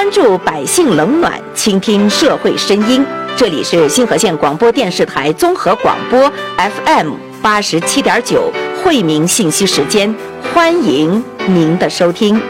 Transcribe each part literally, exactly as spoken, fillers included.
关注百姓冷暖，倾听社会声音。这里是新河县广播电视台综合广播 F M 八十七点九惠民信息时间，欢迎您的收听。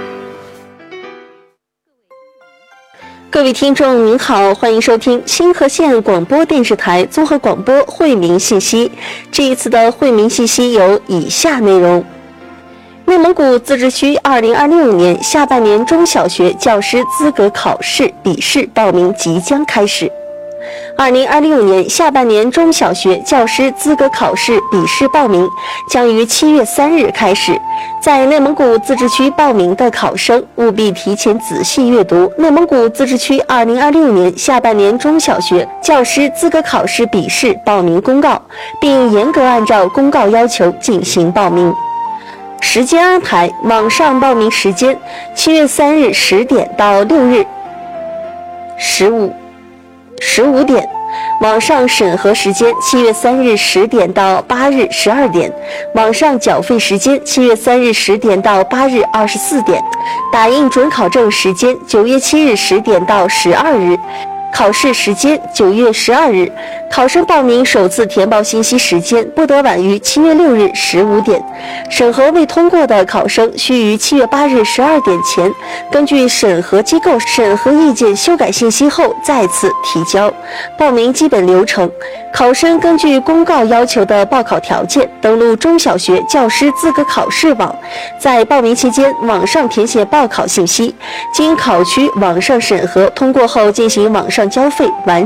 各位听众您好，欢迎收听新河县广播电视台综合广播惠民信息。这一次的惠民信息有以下内容：内蒙古自治区二零二六年下半年中小学教师资格考试笔试报名即将开始。二零二六年下半年中小学教师资格考试笔试报名将于七月三日开始。在内蒙古自治区报名的考生务必提前仔细阅读内蒙古自治区二零二六年下半年中小学教师资格考试笔试报名公告，并严格按照公告要求进行报名。时间安排：网上报名时间七月三日十点到六日十五十五点，网上审核时间七月三日十点到八日十二点，网上缴费时间七月三日十点到八日二十四点，打印准考证时间九月七日十点到十二日，考试时间九月十二日。考生报名首次填报信息时间不得晚于七月六日十五点。审核未通过的考生需于七月八日十二点前根据审核机构审核意见修改信息后再次提交。报名基本流程：考生根据公告要求的报考条件登录中小学教师资格考试网，在报名期间网上填写报考信息，经考区网上审核通过后进行网上交费完